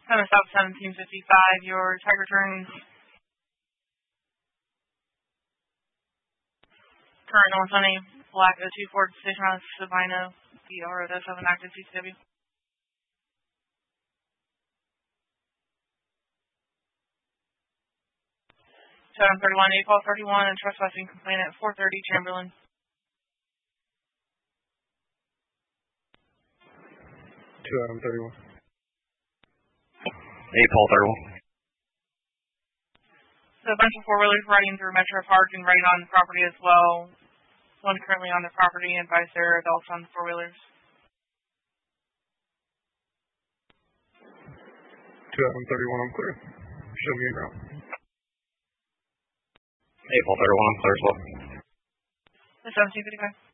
Time stop 17:55. Your Tiger turns. Current north on a black 02 Ford station on Sabino. BR does have an active CCW. 731, 81231, and trespassing complaint at 430 Chamberlain. 231. 81231. So a bunch of four-wheelers riding through Metro Park and right on the property as well. One currently on the property, and advised there are adults on the four-wheelers. 231, I'm clear. Show me a ground. 81231, I'm clear as well. 1755.